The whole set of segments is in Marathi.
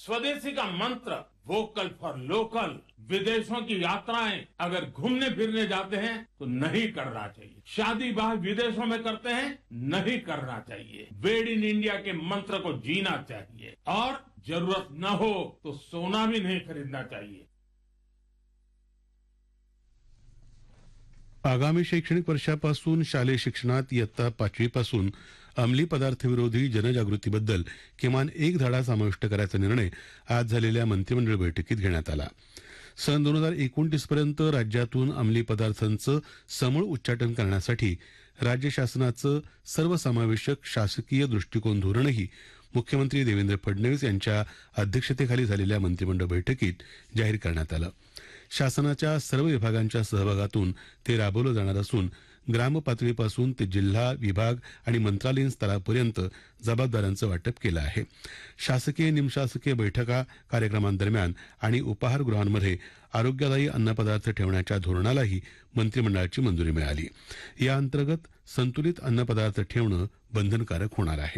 स्वदेशी का मंत्र वोकल फॉर लोकल, विदेशों की यात्राएं अगर घूमने फिरने जाते हैं तो नहीं करना चाहिए। शादी ब्याह विदेशों में करते हैं, नहीं करना चाहिए। मेड इन इंडिया के मंत्र को जीना चाहिए और जरूरत न हो तो सोना भी नहीं खरीदना चाहिए। आगामी शैक्षणिक वर्षापासून शालेय शिक्षणात इयत्ता 5वी पासून अंमली पदार्थ विरोधी जनजागृतीबद्दल किमान एक धडा समाविष्ट करायचा निर्णय आज झालेल्या मंत्रिमंडळ बैठकीत घेण्यात आला. सन 2029 पर्यंत राज्यातून अंमली पदार्थांचं समूळ उच्चाटन करण्यासाठी राज्य शासनाचं सर्वसमावेशक शासकीय दृष्टिकोन धोरणही मुख्यमंत्री देवेंद्र फडणवीस यांच्या अध्यक्षतेखाली झालेल्या मंत्रिमंडळ बैठकीत जाहीर करण्यात आलं. शासनाच्या सर्व विभागांच्या सहभागातून ते राबवलं जाणार असून ग्रामपातळीपासून ते जिल्हा, विभाग आणि मंत्रालयीन स्तरापर्यंत जबाबदाऱ्यांचं वाटप केलं आहे. शासकीय निमशासकीय बैठका, कार्यक्रमांदरम्यान आणि उपाहारगृहांमध्ये आरोग्यदायी अन्नपदार्थ ठेवण्याच्या धोरणालाही मंत्रिमंडळाची मंजुरी मिळाली. या अंतर्गत संतुलित अन्नपदार्थ ठेवणं बंधनकारक होणार आहे.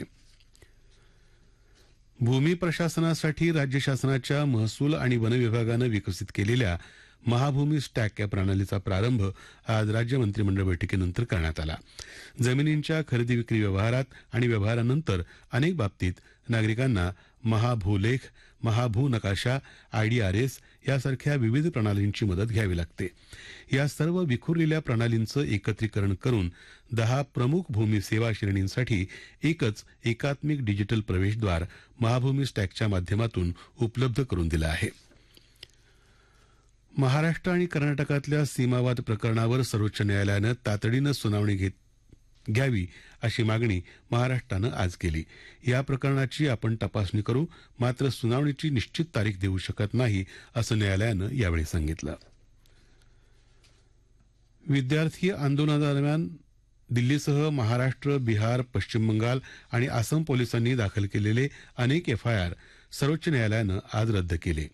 भूमी प्रशासनासाठी राज्य शासनाच्या महसूल आणि वन विभागानं विकसित केलेल्या महाभूमी स्टॅक या प्रणालीचा प्रारंभ आज राज्य मंत्रिमंडळ बैठकीनंतर करण्यात आला. जमिनींच्या खरेदी विक्री व्यवहारात आणि व्यवहारानंतर अनेक बाबतीत नागरिकांना महाभूलेख, महाभू नकाशा, IDRS यासारख्या विविध प्रणालींची मदत घ्यावी लागते. या सर्व विखुरलेल्या प्रणालींचं एकत्रीकरण करून 10 प्रमुख भूमी सेवा श्रेणींसाठी एकच एकात्मिक डिजिटल प्रवेशद्वार महाभूमी स्टॅकच्या माध्यमातून उपलब्ध करून दिलं आहे. महाराष्ट्र आणि कर्नाटकातल्या सीमावाद प्रकरणावर सर्वोच्च न्यायालयानं तातडीनं सुनावणी घ्यावी अशी मागणी महाराष्ट्रानं आज केली. या प्रकरणाची आपण तपासणी करू, मात्र सुनावणीची निश्चित तारीख देऊ शकत नाही असं न्यायालयानं यावेळी सांगितलं. विद्यार्थी आंदोलनादरम्यान दिल्लीसह महाराष्ट्र, बिहार, पश्चिम बंगाल आणि आसाम पोलिसांनी दाखल केलेले अनेक FIR सर्वोच्च न्यायालयानं आज रद्द केले.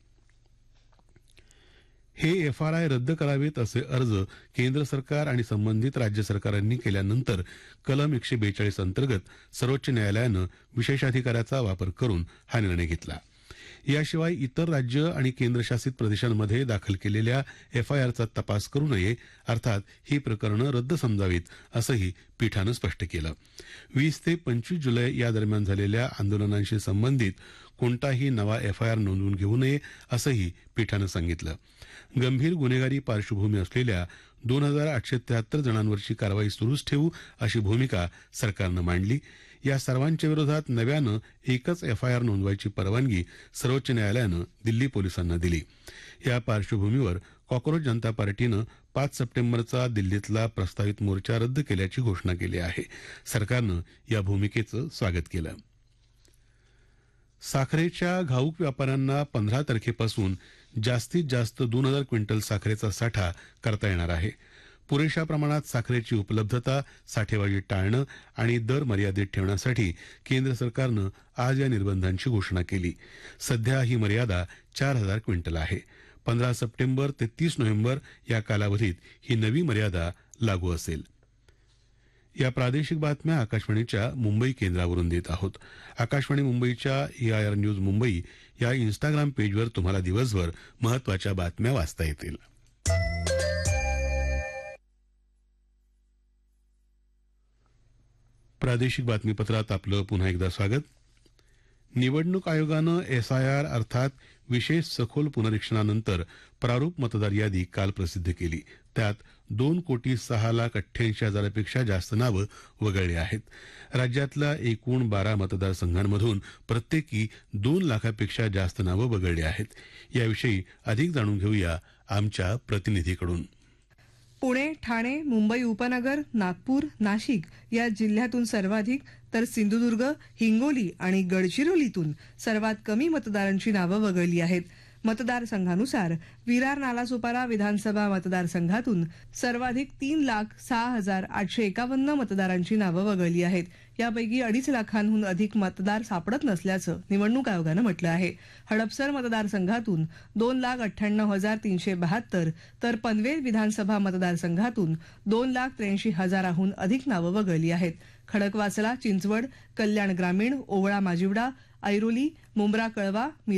हे FRI रद्द करावेत असे अर्ज केंद्र सरकार आणि संबंधित राज्य सरकारांनी केल्यानंतर कलम 142 अंतर्गत सर्वोच्च न्यायालयानं विशेषाधिकाराचा वापर करून हा निर्णय घेतला. याशिवाय इतर राज्य आणि केंद्रशासित प्रदेशांमध्ये दाखल केलेल्या FIRचा तपास करू नये, अर्थात ही प्रकरणं रद्द समजावीत असंही पीठानं स्पष्ट केलं. 20 ते 25 जुलै या दरम्यान झालेल्या आंदोलनांशी संबंधित कोणताही नवा FIR नोंदवून घेऊ नये असंही पीठानं सांगितलं. गंभीर गुन्हेगारी पार्श्वभूमी असलेल्या 2873 जणांवरची कारवाई सुरूच ठेवू अशी भूमिका सरकारनं मांडली. या सर्वांच्या विरोधात नव्यानं एकच FIR नोंदवायची परवानगी सर्वोच्च न्यायालयानं दिल्ली पोलिसांना दिली. या पार्श्वभूमीवर कॉकरोच जनता पार्टीनं 5 सप्टेंबरचा दिल्लीतला प्रस्तावित मोर्चा रद्द केल्याची घोषणा केली आहे. सरकारनं या भूमिकेचं स्वागत केलं. साखरेच्या घाऊक व्यापाऱ्यांना 15 तारखेपासून जास्तीत जास्त 2000 क्विंटल साखरेचा साठा करता येणार आहे. पुरेशा प्रमाणात साखरेची उपलब्धता, साठेबाजी टाळणं आणि दर मर्यादित ठेवण्यासाठी केंद्र सरकारनं आज या निर्बंधांची घोषणा केली. सध्या ही मर्यादा 4000 क्विंटल आहे. 15 सप्टेंबर ते 30 नोव्हेंबर या कालावधीत ही नवी मर्यादा लागू असेल. या प्रादेशिक बातम्या आकाशवाणीच्या मुंबई केंद्रावरून देत आहोत. आकाशवाणी मुंबईच्या AIR न्यूज मुंबई या इन्स्टाग्राम पेजवर तुम्हाला दिवसभर महत्वाच्या बातम्या वाचता येतील. प्रादेशिक बातमीपत्रात आपलं पुन्हा एकदा स्वागत. निवडणूक आयोगानं SIR अर्थात विशेष सखोल पुनरीक्षणानंतर प्रारूप मतदार यादी काल प्रसिद्ध केली. त्यात 2,06,88,000पेक्षा जास्त नावं वगळली आहेत. राज्यातल्या एकूण 12 मतदारसंघांमधून प्रत्येकी 2 लाखापेक्षा जास्त नावं वगळली आहेत. याविषयी अधिक जाणून घेऊया आमच्या प्रतिनिधीकडून. पुणे, ठाणे, मुंबई उपनगर, नागपूर, नाशिक या जिल्ह्यातून सर्वाधिक तर सिंधुदुर्ग, हिंगोली आणि गडचिरोलीतून सर्वात कमी मतदारांची नावं वगळली आहेत. मतदारसंघानुसार विरार नालासोपारा विधानसभा मतदारसंघातून सर्वाधिक 3,06,851 मतदारांची नावं वगळली आहेत. यापैकी 2.5 लाखांहून अधिक मतदार सापडत नसल्याचं निवडणूक आयोगानं म्हटलं आहे. हडपसर मतदारसंघातून 2,98,372 तर पनवेल विधानसभा मतदारसंघातून 2,83,000हून अधिक नावं वगळली आहेत. खडकवासला, चिंचवड, कल्याण ग्रामीण, ओवळा माजिवडा, ऐरोली, मुंब्रा कळवा,